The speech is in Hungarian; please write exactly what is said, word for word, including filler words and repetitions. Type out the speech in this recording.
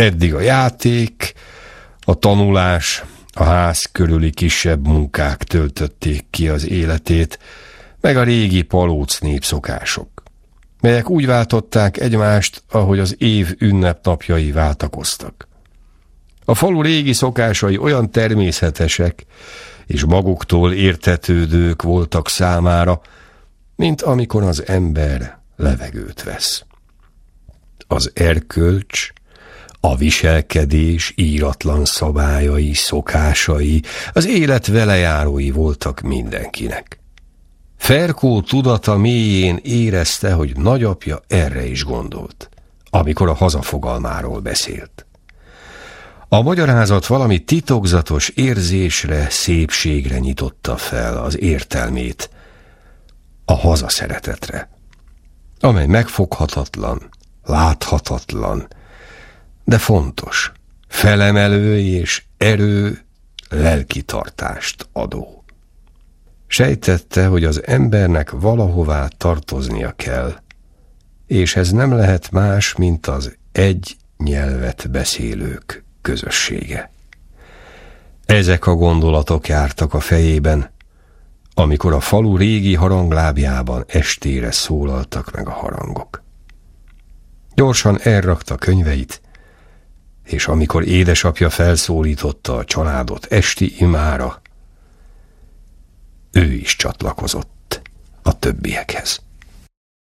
Eddig a játék, a tanulás, a ház körüli kisebb munkák töltötték ki az életét, meg a régi palóc népszokások, melyek úgy váltották egymást, ahogy az év ünnepnapjai váltakoztak. A falu régi szokásai olyan természetesek és maguktól értetődők voltak számára, mint amikor az ember levegőt vesz. Az erkölcs, a viselkedés íratlan szabályai, szokásai, az élet velejárói voltak mindenkinek. Ferkó tudata mélyén érezte, hogy nagyapja erre is gondolt, amikor a hazafogalmáról beszélt. A magyarázat valami titokzatos érzésre, szépségre nyitotta fel az értelmét, a hazaszeretetre, amely megfoghatatlan, láthatatlan, de fontos, felemelő és erő, lelkitartást adó. Sejtette, hogy az embernek valahová tartoznia kell, és ez nem lehet más, mint az egy nyelvet beszélők közössége. Ezek a gondolatok jártak a fejében, amikor a falu régi haranglábjában estére szólaltak meg a harangok. Gyorsan elrakta könyveit, és amikor édesapja felszólította a családot esti imára, ő is csatlakozott a többiekhez.